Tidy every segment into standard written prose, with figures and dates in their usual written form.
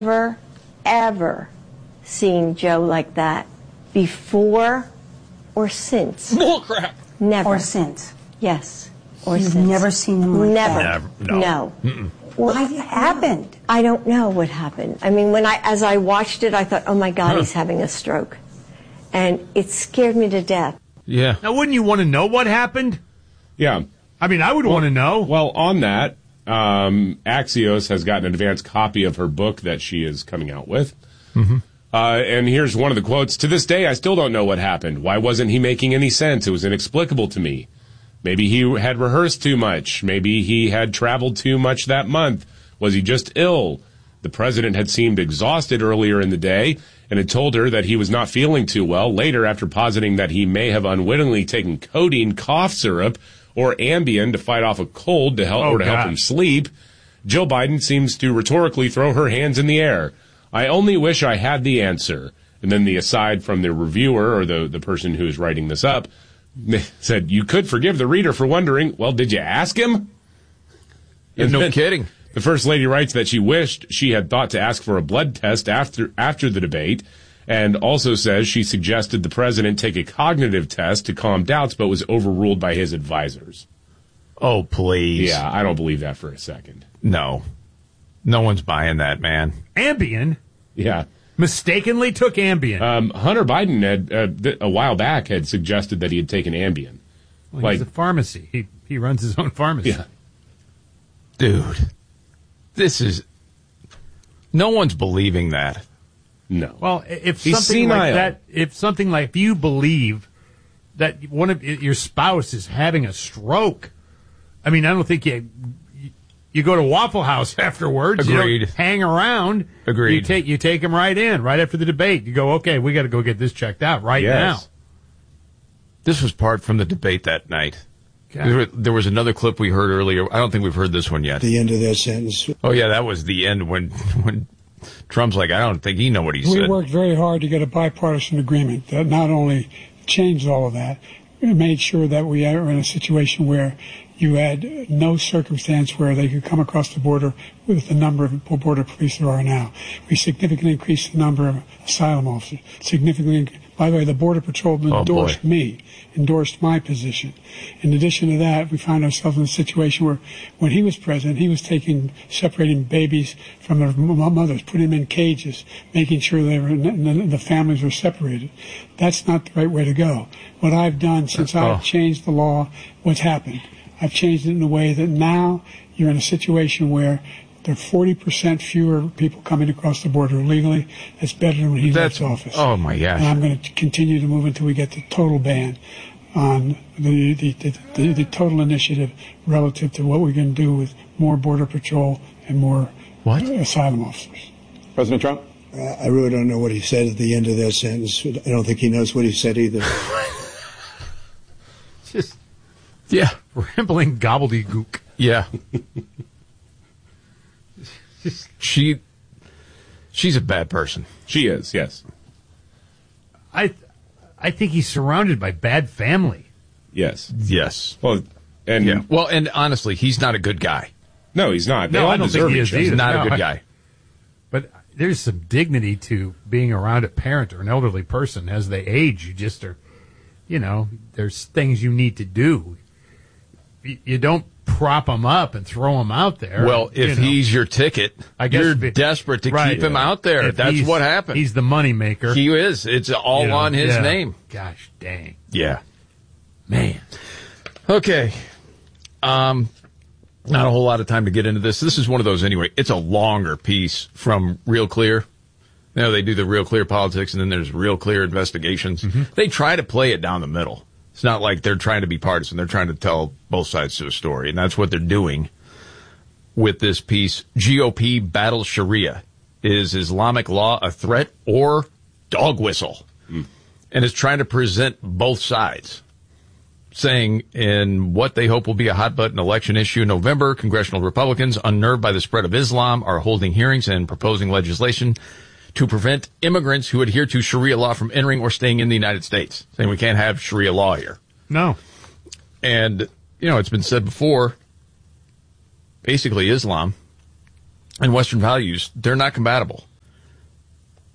Never, ever seen Joe like that before or since. Bullcrap. Never. Or since. Yes. Or You've since. never seen him like that? Never. No. What happened? I don't know what happened. I mean, as I watched it, I thought, oh my God, he's having a stroke. And it scared me to death. Yeah. Now, wouldn't you want to know what happened? Yeah. I mean, I would want to know. Well, on that, Axios has got an advanced copy of her book that she is coming out with. Mm-hmm. And here's one of the quotes. To this day, I still don't know what happened. Why wasn't he making any sense? It was inexplicable to me. Maybe he had rehearsed too much. Maybe he had traveled too much that month. Was he just ill? The president had seemed exhausted earlier in the day and had told her that he was not feeling too well. Later, after positing that he may have unwittingly taken codeine, cough syrup, or Ambien to fight off a cold to help help him sleep, Jill Biden seems to rhetorically throw her hands in the air. I only wish I had the answer. And then the aside from the reviewer or the person who's writing this up said, you could forgive the reader for wondering, well, did you ask him? And no kidding. The First Lady writes that she wished she had thought to ask for a blood test after the debate, and also says she suggested the president take a cognitive test to calm doubts, but was overruled by his advisors. Oh, please. Yeah, I don't believe that for a second. No. No one's buying that, man. Ambien? Yeah. Mistakenly took Ambien. Hunter Biden had, a while back, had suggested that he had taken Ambien. Well, he's a pharmacy. He runs his own pharmacy. Yeah. Dude, this is... No one's believing that. No. Well, if He's something senile. like that, if you believe that one of your spouse is having a stroke, I mean, I don't think you go to Waffle House afterwards. Agreed. You don't hang around. Agreed. You take him right in, right after the debate. You go, okay, we got to go get this checked out right now. This was part from the debate that night. There was another clip we heard earlier. I don't think we've heard this one yet. The end of their sentence. Oh, yeah, that was the end when Trump's like, I don't think he know what he said. We worked very hard to get a bipartisan agreement that not only changed all of that, it made sure that we are in a situation where you had no circumstance where they could come across the border with the number of border police there are now. We significantly increased the number of asylum officers. By the way, the Border Patrol endorsed my position. In addition to that, we found ourselves in a situation where when he was president, he was separating babies from their mothers, putting them in cages, making sure the families were separated. That's not the right way to go. What I've done since I've changed the law, what's happened? I've changed it in a way that now you're in a situation where there are 40% fewer people coming across the border illegally. That's better than when he left office. Oh, my gosh. And I'm going to continue to move until we get the total ban on the total initiative relative to what we can do with more Border Patrol and more asylum officers. President Trump? I really don't know what he said at the end of that sentence. I don't think he knows what he said either. Just, yeah, rambling gobbledygook. Yeah. She's a bad person. She is, yes. I think he's surrounded by bad family. Yes. Yes. Well, and honestly, he's not a good guy. No, he's not. No, I don't think he is either. He's not a good guy. But there's some dignity to being around a parent or an elderly person as they age. You just are, there's things you need to do. You don't prop him up and throw him out there. Well, if he's your ticket, I guess you're desperate to keep him out there. If That's what happened. He's the money maker. He is. It's all on his name. Gosh dang. Yeah. Man. Okay. Not a whole lot of time to get into this. This is one of those anyway. It's a longer piece from Real Clear. They do the Real Clear politics, and then there's Real Clear investigations. Mm-hmm. They try to play it down the middle. It's not like they're trying to be partisan. They're trying to tell both sides to a story, and that's what they're doing with this piece. GOP battles Sharia. Is Islamic law a threat or dog whistle? And it's trying to present both sides, saying in what they hope will be a hot-button election issue in November, congressional Republicans, unnerved by the spread of Islam, are holding hearings and proposing legislation to prevent immigrants who adhere to Sharia law from entering or staying in the United States, saying we can't have Sharia law here. No. And, it's been said before, basically Islam and Western values, they're not compatible.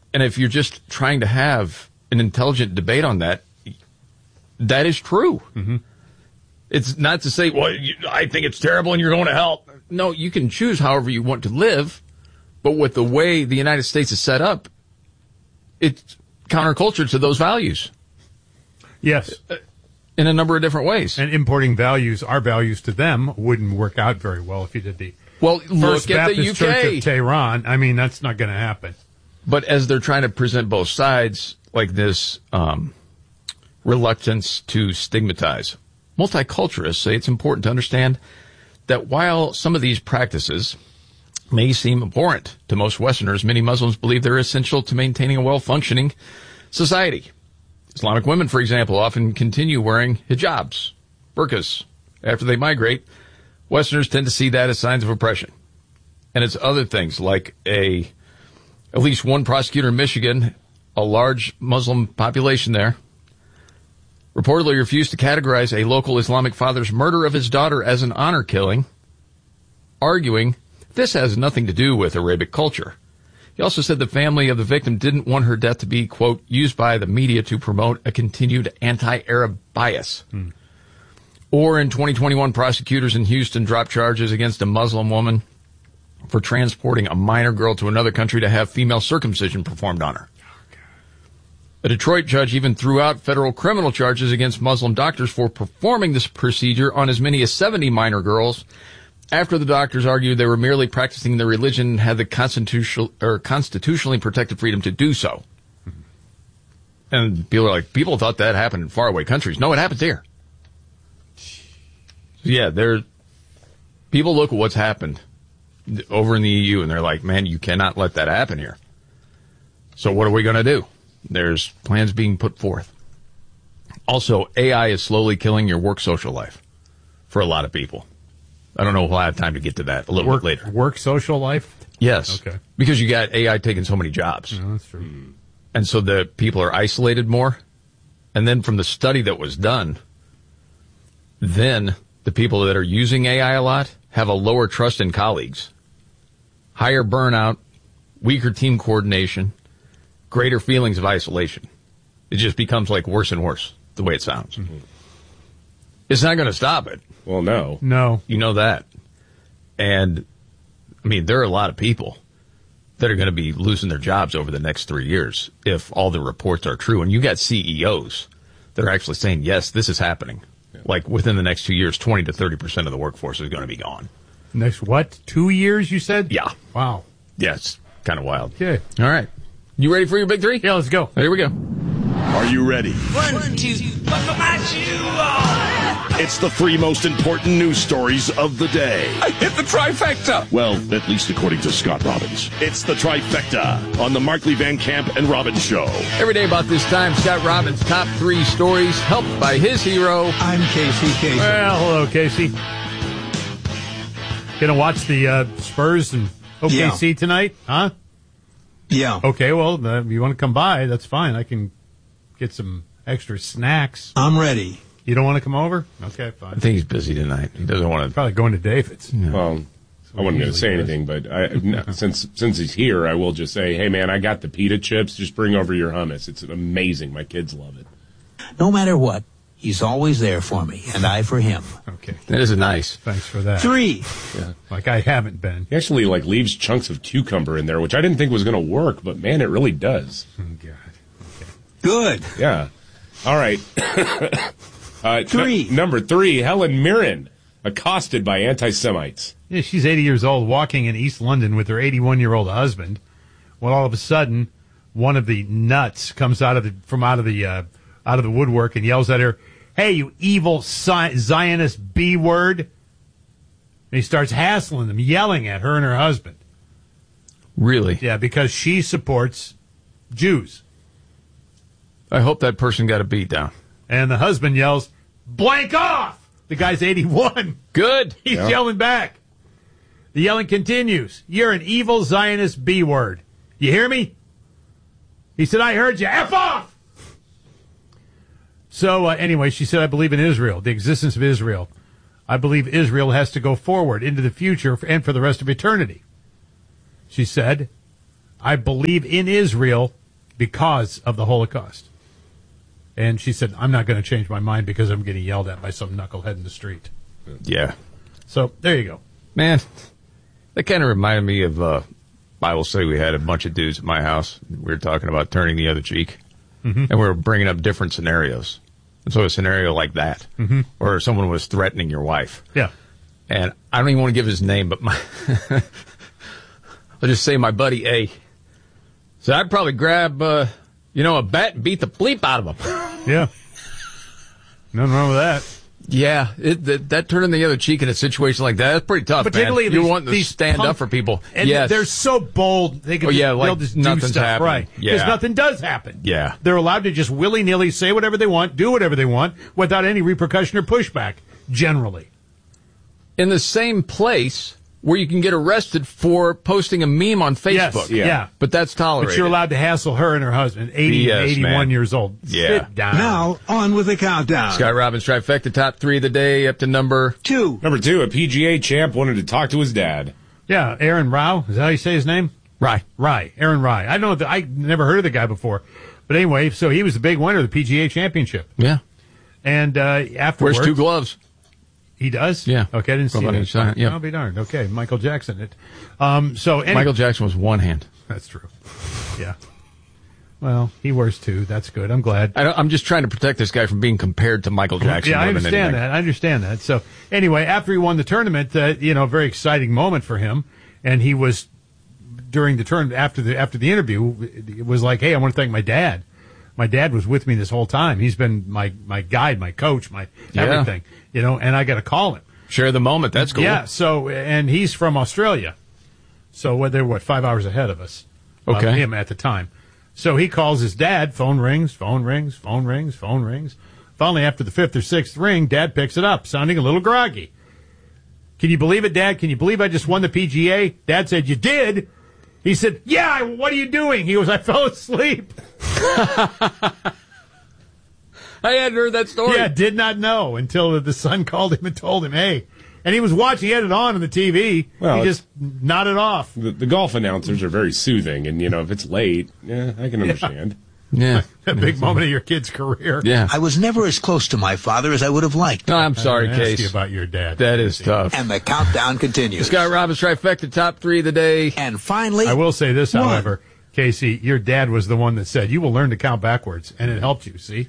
And if you're just trying to have an intelligent debate on that, that is true. Mm-hmm. It's not to say, well, I think it's terrible and you're going to hell. No, you can choose however you want to live, but with the way the United States is set up, it's counterculture to those values. Yes. In a number of different ways. And importing our values to them wouldn't work out very well if you did the First Baptist Church of Tehran. I mean, that's not going to happen. But as they're trying to present both sides, like this reluctance to stigmatize, multiculturalists say it's important to understand that while some of these practices may seem abhorrent to most Westerners, many Muslims believe they're essential to maintaining a well-functioning society. Islamic women, for example, often continue wearing hijabs, burqas, after they migrate. Westerners tend to see that as signs of oppression. And it's other things like at least one prosecutor in Michigan, a large Muslim population there, reportedly refused to categorize a local Islamic father's murder of his daughter as an honor killing, arguing this has nothing to do with Arabic culture. He also said the family of the victim didn't want her death to be, quote, used by the media to promote a continued anti-Arab bias. Or in 2021, prosecutors in Houston dropped charges against a Muslim woman for transporting a minor girl to another country to have female circumcision performed on her. A Detroit judge even threw out federal criminal charges against Muslim doctors for performing this procedure on as many as 70 minor girls after the doctors argued they were merely practicing their religion and had the constitutionally protected freedom to do so. And people are like, people thought that happened in faraway countries. No, it happens here. So yeah, people look at what's happened over in the EU and they're like, man, you cannot let that happen here. So what are we going to do? There's plans being put forth. Also, AI is slowly killing your work social life for a lot of people. I don't know if we'll have time to get to that a little bit later. Work social life? Yes. Okay. Because you got AI taking so many jobs. No, that's true. And so the people are isolated more. And then from the study that was done, then the people that are using AI a lot have a lower trust in colleagues, higher burnout, weaker team coordination, greater feelings of isolation. It just becomes like worse and worse, the way it sounds. Mm-hmm. It's not going to stop it. Well, no. No. You know that. And, I mean, there are a lot of people that are going to be losing their jobs over the next 3 years if all the reports are true. And you got CEOs that are actually saying, yes, this is happening. Yeah. Like within the next 2 years, 20 to 30% of the workforce is going to be gone. Next what? 2 years, you said? Yeah. Wow. Yeah, it's kind of wild. Okay. All right. You ready for your big three? Yeah, let's go. Here we go. Are you ready? 1, 2, buckle my shoe. It's the 3 most important news stories of the day. I hit the trifecta. Well, at least according to Scott Robbins. It's the trifecta on the Markley Van Camp and Robbins Show. Every day about this time, Scott Robbins' top 3 stories, helped by his hero. I'm Casey Kasem. Well, hello, Casey. Gonna watch the Spurs and OKC tonight, huh? Yeah. Okay, well, you want to come by, that's fine. I can get some extra snacks. I'm ready. You don't want to come over? Okay, fine. I think he's busy tonight. He doesn't want to. Probably going to David's. Yeah. Well, I wasn't going to say anything, but since he's here, I will just say, hey, man, I got the pita chips. Just bring over your hummus. It's amazing. My kids love it. No matter what, he's always there for me, and I for him. Okay. That is nice. Thanks for that. 3. Yeah. Like I haven't been. He actually leaves chunks of cucumber in there, which I didn't think was going to work, but man, it really does. Oh, God. Okay. Good. Yeah. All right. 3. Number 3, Helen Mirren accosted by anti-Semites. Yeah, she's 80 years old, walking in East London with her 81-year-old husband. Well, all of a sudden, one of the nuts comes out of the woodwork and yells at her, "Hey, you evil Zionist B word!" And he starts hassling them, yelling at her and her husband. Really? Yeah, because she supports Jews. I hope that person got a beat down. And the husband yells, "Blank off!" The guy's 81. Good. He's yelling back. The yelling continues. "You're an evil Zionist B word. You hear me?" He said, "I heard you. F off!" So anyway, she said, "I believe in Israel, the existence of Israel. I believe Israel has to go forward into the future and for the rest of eternity." She said, "I believe in Israel because of the Holocaust. And she said, I'm not going to change my mind because I'm getting yelled at by some knucklehead in the street. Yeah. So there you go. Man, that kind of reminded me of Bible study. We had a bunch of dudes at my house. We were talking about turning the other cheek. And we were bringing up different scenarios. And so a scenario like that, or someone was threatening your wife. Yeah. And I don't even want to give his name, but I'll just say my buddy A. So I'd probably grab, a bat and beat the bleep out of him. Yeah. Nothing wrong with that. Yeah, that turning the other cheek in a situation like that, that's pretty tough, particularly man. You're wanting to stand up for people. And they're so bold, they can they'll just do stuff. Happened. Right. Yeah. Because nothing does happen. Yeah. They're allowed to just willy-nilly say whatever they want, do whatever they want, without any repercussion or pushback, generally. In the same place where you can get arrested for posting a meme on Facebook. Yes, yeah. But that's tolerated. But you're allowed to hassle her and her husband, 80 and 81 man. years old. Yeah. Sit down. Now, on with the countdown. Scott Robbins trifecta, top 3 of the day, up to number 2. Number 2, a PGA champ wanted to talk to his dad. Yeah, Aaron Rao. Is that how you say his name? Rye. Aaron Rye. I know I never heard of the guy before. But anyway, so he was the big winner of the PGA Championship. Yeah. And afterwards... Wears 2 gloves. He does? Yeah. Okay, I didn't see that. Yeah. I'll be darned. Okay, Michael Jackson. Michael Jackson was one hand. That's true. Yeah. Well, he wears 2. That's good. I'm glad. I'm just trying to protect this guy from being compared to Michael Jackson. Yeah, I understand that. I understand that. So anyway, after he won the tournament, very exciting moment for him. And he was, during the turn, after the interview, it was like, hey, I want to thank my dad. My dad was with me this whole time. He's been my guide, my coach, my everything, and I got to call him. Share the moment. That's cool. Yeah. So, and he's from Australia. So they're 5 hours ahead of us. Okay. Him at the time. So he calls his dad. Phone rings, phone rings, phone rings, phone rings. Finally, after the 5th or 6th ring, Dad picks it up, sounding a little groggy. Can you believe it, Dad? Can you believe I just won the PGA? Dad said, you did? He said, yeah, what are you doing? He goes, I fell asleep. I hadn't heard that story. Yeah, did not know until the son called him and told him, hey. And he was watching, he had it on the TV. Well, he just nodded off. The golf announcers are very soothing, and, if it's late, I can understand. Yeah. A big moment of your kid's career. Yeah. I was never as close to my father as I would have liked. No, I'm sorry, Case. Case. Ask you about your dad. That is tough. And the countdown continues. Scott Robbins trifecta, top 3 of the day. And finally, I will say this, however, Casey, your dad was the one that said, you will learn to count backwards, and it helped you, see?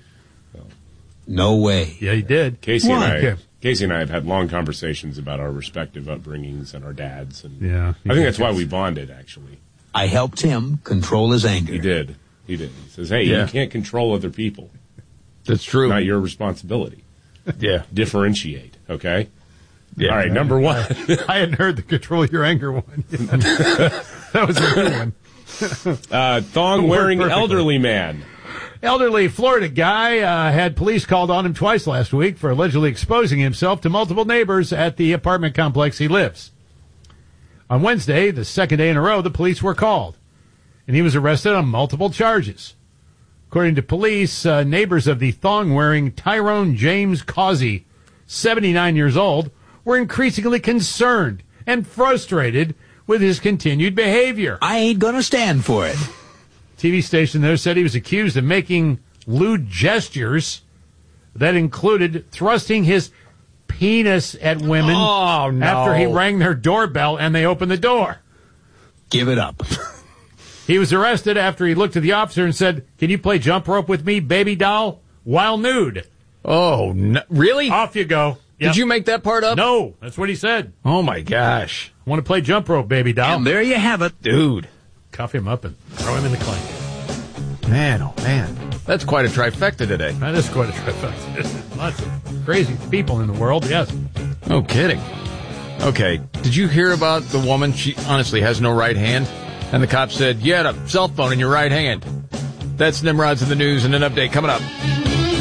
No way. Yeah, he did. Casey and I have had long conversations about our respective upbringings and our dads. And yeah. I think that's why we bonded, actually. I helped him control his anger. He did. He says, hey, you can't control other people. That's true. Not your responsibility. Yeah. Differentiate, okay? Yeah. All right, number 1. I hadn't heard the control your anger one. That was a good one. Thong-wearing elderly man. Elderly Florida guy had police called on him twice last week for allegedly exposing himself to multiple neighbors at the apartment complex he lives. On Wednesday, the second day in a row, the police were called, and he was arrested on multiple charges. According to police, neighbors of the thong-wearing Tyrone James Causey, 79 years old, were increasingly concerned and frustrated with his continued behavior. I ain't gonna stand for it. TV station there said he was accused of making lewd gestures that included thrusting his penis at women after he rang their doorbell and they opened the door. Give it up. He was arrested after he looked at the officer and said, can you play jump rope with me, baby doll, while nude? Oh, no, really? Off you go. Yep. Did you make that part up? No, that's what he said. Oh, my gosh. Want to play jump rope, baby doll? And there you have it. Dude. Cuff him up and throw him in the clank. Man, oh, man. That's quite a trifecta today. That is quite a trifecta. Lots of crazy people in the world, yes. No kidding. Okay, did you hear about the woman? She honestly has no right hand. And the cop said, you had a cell phone in your right hand. That's Nimrod's in the news and an update coming up.